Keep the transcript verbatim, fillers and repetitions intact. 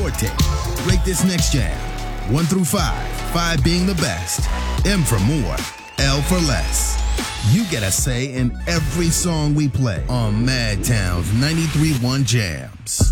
forte. Rate this next jam. One through five. Five being the best. M for more. L for less. You get a say in every song we play on Madtown's ninety-three point one Jams.